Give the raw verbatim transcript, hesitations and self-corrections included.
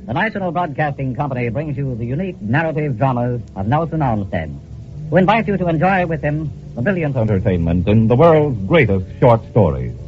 the National Broadcasting Company brings you the unique narrative dramas of Nelson Olmsted, who invites you to enjoy with him the brilliant entertainment in the world's greatest short stories.